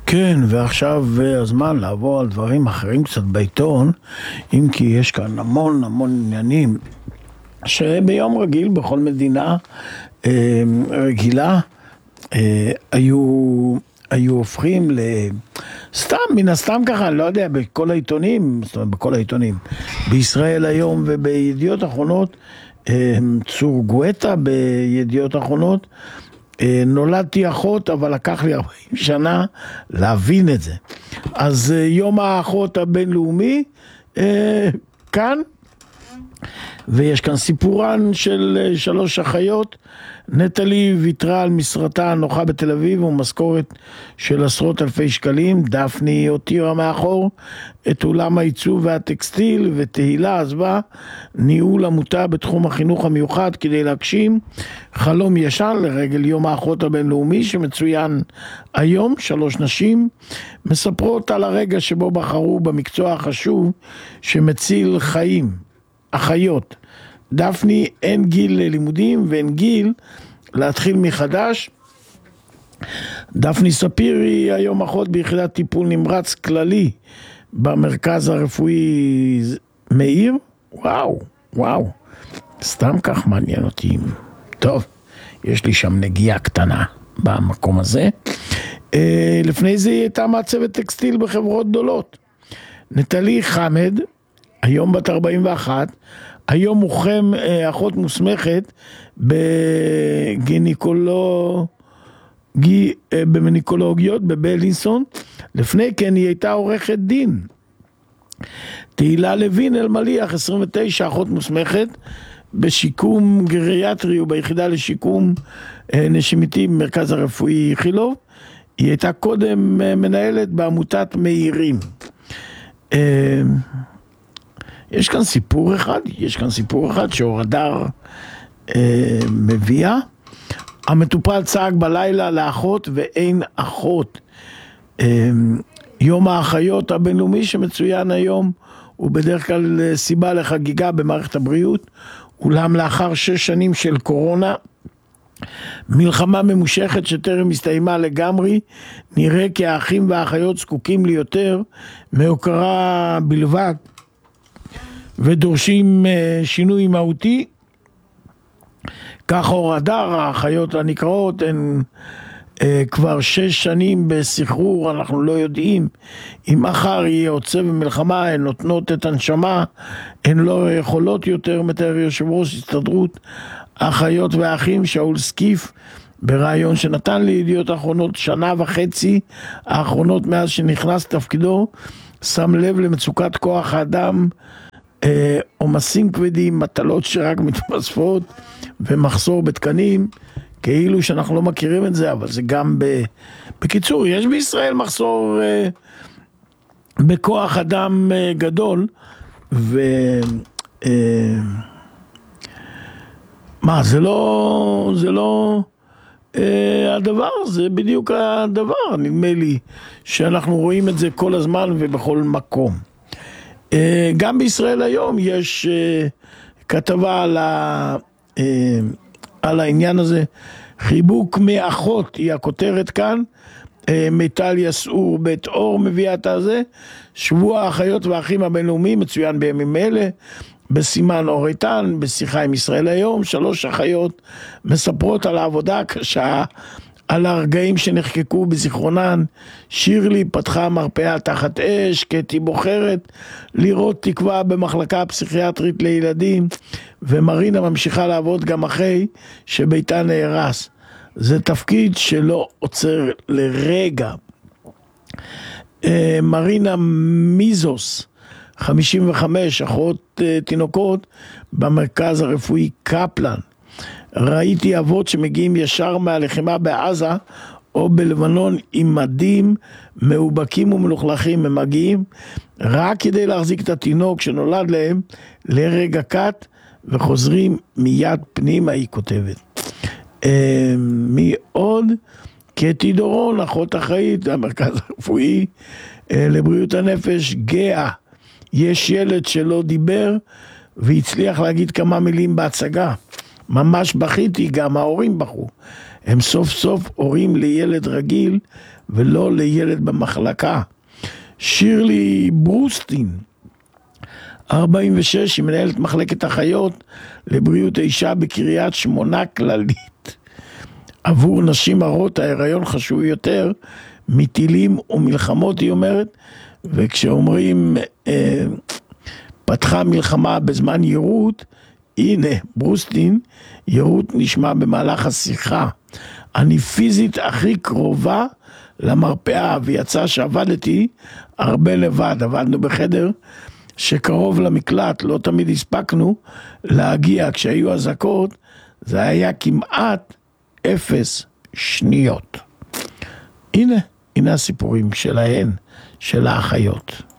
כן, ועכשיו הזמן לעבור על דברים אחרים קצת בעיתון, אם כי יש כאן המון עניינים שביום רגיל בכל מדינה רגילה היו הופכים סתם, מן הסתם ככה, אני לא יודע, בכל העיתונים, זאת אומרת בכל העיתונים, בישראל היום ובידיעות אחרונות, צור גואטה בידיעות אחרונות, נולדתי אחות, אבל לקח לי 40 שנה להבין את זה. אז יום האחות הבינלאומי כאן, ויש כאן סיפורן של 3 אחיות. נטלי ויתרה על משרתה הנוחה בתל אביב ומשכורת של עשרות אלפי שקלים. דפני הותירה מאחור את עולם העיצוב והטקסטיל, ותהילה עזבה ניהול עמותה בתחום החינוך המיוחד כדי להגשים חלום ישן לרגל יום האחות הבינלאומי שמצוין היום. 3 נשים מספרות על הרגע שבו בחרו במקצוע החשוב שמציל חיים, אחיות. דפני, אין גיל ללימודים ואין גיל להתחיל מחדש. דפני ספיר היא היום אחות ביחידת טיפול נמרץ כללי במרכז הרפואי מאיר. וואו, סתם כך מעניין אותי. טוב, יש לי שם נגיעה קטנה במקום הזה. לפני זה היא הייתה מעצבת טקסטיל בחברות גדולות. נטלי חמד, היום בת 41, היום מוכם אחות מוסמכת במניקולוגיות בבלינסון. לפני כן היא הייתה עורכת דין. תהילה לוין אלמליח, 29, אחות מוסמכת בשיקום גריאטרי וביחידה לשיקום נשימתי במרכז הרפואי איכילוב. היא הייתה קודם מנהלת בעמותת מאירים. יש כאן סיפור אחד שאור הדר מביאה. המטופל צעק בלילה לאחות ואין אחות. יום האחיות הבינלאומי שמצוין היום הוא בדרך כלל סיבה לחגיגה במערכת הבריאות, אולם לאחר 6 שנים של קורונה, מלחמה ממושכת שטרם הסתיימה לגמרי, נראה כי האחים והאחיות זקוקים ליותר מהוקרה בלבד ודורשים שינוי מהותי. כך אור הדר, האחיות הנקראות הן כבר 6 שנים בסחרור. אנחנו לא יודעים אם מחר יהיה עוצב במלחמה, הן נותנות את הנשמה, הן לא יכולות יותר, מתאר יושב ראש הסתדרות האחיות והאחים שאול סקיף ברעיון שנתן לידיעות האחרונות 1.5 שנה האחרונות מאז שנכנס תפקידו. שם לב למצוקת כוח האדם, עומסים כבדים, מטלות שרק מתווספות ומחסור בתקנים, כאילו שאנחנו לא מכירים את זה, אבל זה גם בקיצור, יש בישראל מחסור בכוח אדם גדול, זה לא הדבר, זה בדיוק הדבר, נדמה לי שאנחנו רואים את זה כל הזמן ובכל מקום. גם בישראל היום יש כתבה על העניין הזה. חיבוק מאחות היא הכותרת כאן. מיטל יסעור בית אור מביאה את הזה. שבוע האחיות והאחים הבינלאומי מצוין בימים אלה בסימן אור איתן. בשיחה עם ישראל היום 3 אחיות מספרות על העבודה הקשה, על הרגעים שנחקקו בזיכרונן. שירלי פתחה מרפאה תחת אש, קטי בוחרת לראות תקווה במחלקה פסיכיאטרית לילדים, ומרינה ממשיכה לעבוד גם אחרי שביתה נהרס. זה תפקיד שלא עוצר לרגע. מרינה מיזוס, 55, אחות תינוקות במרכז הרפואי קפלן. ראיתי אבות שמגיעים ישר מהלחימה בעזה או בלבנון עם מדים מאובקים ומלוכלכים. הם מגיעים רק כדי להחזיק את התינוק שנולד להם לרגע קט וחוזרים מיד פנימה, היא כותבת. מי עוד? קטי דורון, אחות אחראית המרכז הרפואי לבריאות הנפש גאה. יש ילד שלא דיבר והצליח להגיד כמה מילים בהצגה. ממש בכיתי, גם ההורים בכו. הם סוף סוף הורים לילד רגיל ולא לילד במחלקה. שירלי ברוסטין, 46, היא מנהלת מחלקת אחיות לבריאות האישה בקריית שמונה כללית. עבור נשים הרות ההיריון חשוב יותר מטילים ומלחמות, היא אומרת, וכשאומרים פתחה מלחמה בזמן יירוט, הנה ברוסטין, יירוט נשמע במהלך השיחה. אני פיזית הכי קרובה למרפאה, ויצא שעבדתי הרבה לבד, עבדנו בחדר שקרוב למקלט, לא תמיד הספקנו להגיע, כשהיו אזעקות זה היה כמעט 0 שניות. הנה הסיפורים שלהן, של האחיות.